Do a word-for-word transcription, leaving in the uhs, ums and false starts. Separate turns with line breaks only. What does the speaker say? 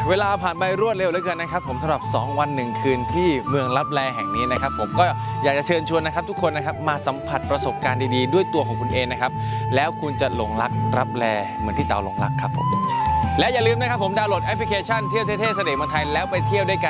เวลาผ่านไปรวดเร็วเหลือเกินนะครับผมสำหรับสองวันหนึ่งคืนที่เมืองลับแลแห่งนี้นะครับผมก็อยากจะเชิญชวนนะครับทุกคนนะครับมาสัมผัสประสบการณ์ดีๆด้วยตัวของคุณเองนะครับแล้วคุณจะหลงรักลับแลเหมือนที่เต่าหลงรักครับผมและอย่าลืมนะครับผมดาวน์โหลดแอปพลิเคชันเที่ยวเท่ๆเสน่ห์เมืองไทยแล้วไปเที่ยวด้วยกัน